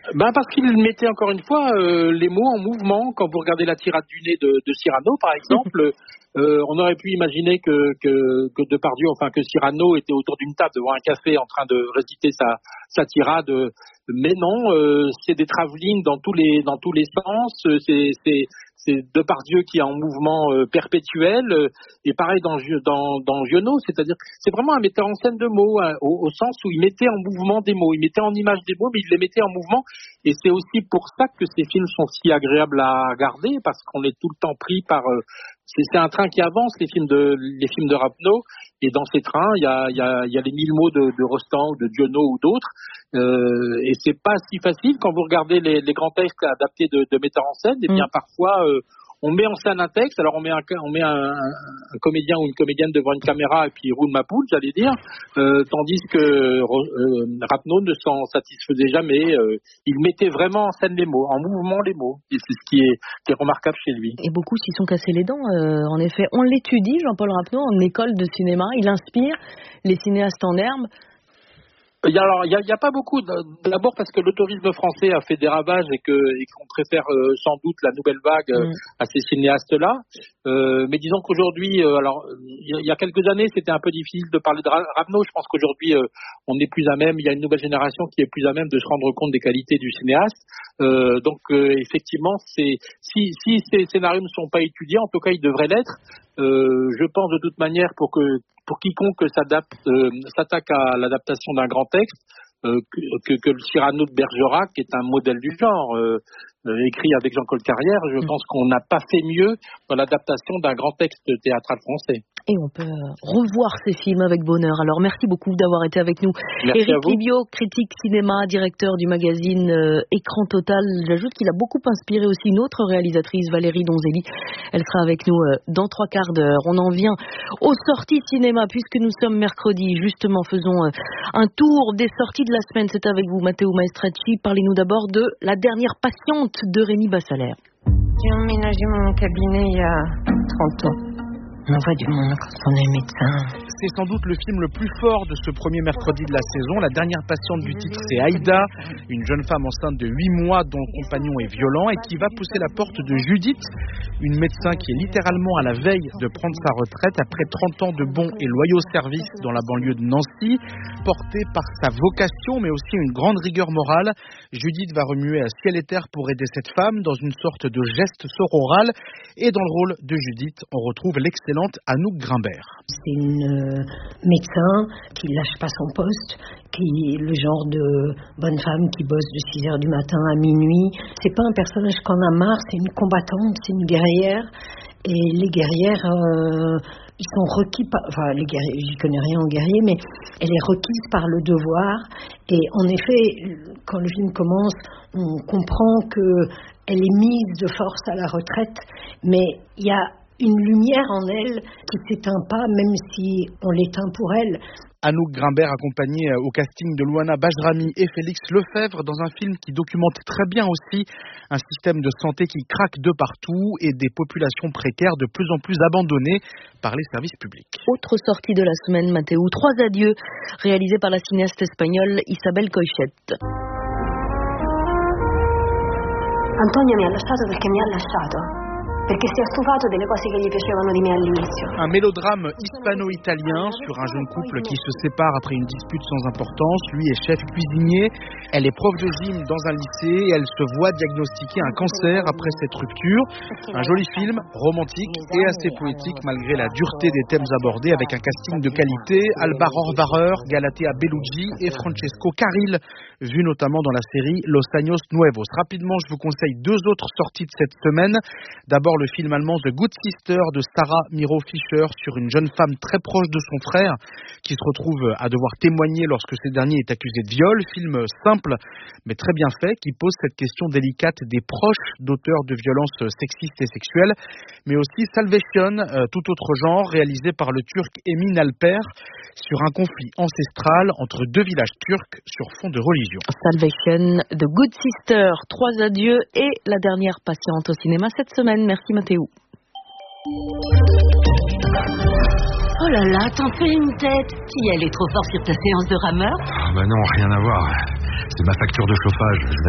Parce qu'il mettait encore une fois les mots en mouvement. Quand vous regardez la tirade du nez de Cyrano, par exemple, on aurait pu imaginer que Depardieu, que Cyrano était autour d'une table devant un café en train de réciter sa tirade. Mais non, c'est des travelling dans tous les sens. C'est Depardieu qui est en mouvement perpétuel. Et pareil dans Giono, c'est-à-dire c'est vraiment un metteur en scène de mots, hein, au sens où il mettait en mouvement des mots, il mettait en image des mots, mais il les mettait en mouvement. Et c'est aussi pour ça que ces films sont si agréables à regarder, parce qu'on est tout le temps pris par c'est un train qui avance, les films de Rapneau, et dans ces trains il y a les 1000 mots de Rostand ou de Giono ou d'autres, et c'est pas si facile quand vous regardez les grands textes adaptés de metteurs en scène. Et bien parfois on met en scène un texte, alors on met un comédien ou une comédienne devant une caméra et puis il roule ma poule, j'allais dire, tandis que Rapneau ne s'en satisfaisait jamais. Il mettait vraiment en scène les mots, en mouvement les mots, et c'est ce qui est remarquable chez lui. Et beaucoup s'y sont cassés les dents, en effet. On l'étudie, Jean-Paul Rapneau, en école de cinéma, il inspire les cinéastes en herbe. Il y a pas beaucoup, d'abord parce que l'autorisme français a fait des ravages et qu'on préfère sans doute la nouvelle vague à ces cinéastes-là. Mais disons qu'aujourd'hui, il y a quelques années, c'était un peu difficile de parler de Rapneau. Je pense qu'aujourd'hui, on est plus à même, il y a une nouvelle génération qui est plus à même de se rendre compte des qualités du cinéaste. Donc effectivement, si ces scénarios ne sont pas étudiés, en tout cas ils devraient l'être. Je pense de toute manière pour quiconque s'attaque à l'adaptation d'un grand texte, que le Cyrano de Bergerac est un modèle du genre, écrit avec Jean Colcarrière. Je pense qu'on n'a pas fait mieux dans l'adaptation d'un grand texte théâtral français. Et on peut revoir ces films avec bonheur. Alors merci beaucoup d'avoir été avec nous. Merci Éric Libio, critique cinéma, directeur du magazine Écran Total. J'ajoute qu'il a beaucoup inspiré aussi une autre réalisatrice, Valérie Donzelli. Elle sera avec nous dans 3 quarts d'heure. On en vient aux sorties cinéma, puisque nous sommes mercredi. Justement, faisons un tour des sorties de la semaine. C'est avec vous, Matteo Maestracci. Parlez-nous d'abord de La dernière patiente de Rémi Bassalaire. J'ai emménagé mon cabinet il y a 30 ans. On voit du monde quand on est médecin. C'est sans doute le film le plus fort de ce premier mercredi de la saison. La dernière patiente du titre, c'est Aïda, une jeune femme enceinte de 8 mois dont le compagnon est violent et qui va pousser la porte de Judith, une médecin qui est littéralement à la veille de prendre sa retraite après 30 ans de bons et loyaux services dans la banlieue de Nancy. Portée par sa vocation mais aussi une grande rigueur morale, Judith va remuer à ciel et terre pour aider cette femme dans une sorte de geste sororal. Et dans le rôle de Judith, on retrouve l'excellente Anouk Grimbert. C'est une médecin qui lâche pas son poste, qui est le genre de bonne femme qui bosse de 6h du matin à minuit. C'est pas un personnage qu'on a marre, c'est une combattante, c'est une guerrière. Et les guerrières, ils sont requis par... Enfin, les guerriers, j'y connais rien en guerrier, mais elle est requise par le devoir. Et en effet, quand le film commence, on comprend qu'elle est mise de force à la retraite, mais il y a une lumière en elle qui ne s'éteint pas, même si on l'éteint pour elle. Anouk Grimbert accompagnée au casting de Louana Bajrami et Félix Lefebvre dans un film qui documente très bien aussi un système de santé qui craque de partout et des populations précaires de plus en plus abandonnées par les services publics. Autre sortie de la semaine, Mathéo, 3 adieux, réalisé par la cinéaste espagnole Isabel Coixet. Antonio mi ha lasciato perché mi ha lasciato. Perché si è stufato delle cose che gli piacevano di me all'inizio. Un mélodrame hispano-italien sur un jeune couple qui se sépare après une dispute sans importance. Lui est chef cuisinier, elle est prof de gym dans un lycée et elle se voit diagnostiquer un cancer après cette rupture. Un joli film, romantique et assez poétique malgré la dureté des thèmes abordés, avec un casting de qualité. Alvaro Vareur, Galatea Bellucci et Francesco Carril, vu notamment dans la série Los Años Nuevos. Rapidement, je vous conseille 2 autres sorties de cette semaine. D'abord, le film allemand The Good Sister de Sarah Miro Fischer sur une jeune femme très proche de son frère qui se retrouve à devoir témoigner lorsque ce dernier est accusé de viol. Film simple mais très bien fait qui pose cette question délicate des proches d'auteurs de violences sexistes et sexuelles, mais aussi Salvation, tout autre genre, réalisé par le Turc Emin Alper sur un conflit ancestral entre 2 villages turcs sur fond de religion. Salvation, The Good Sister, 3 adieux et La dernière patiente au cinéma cette semaine. Merci Mathéo. Oh là là, t'en fais une tête. Qui elle est trop fort sur ta séance de rameur? Bah non, rien à voir. C'est ma facture de chauffage.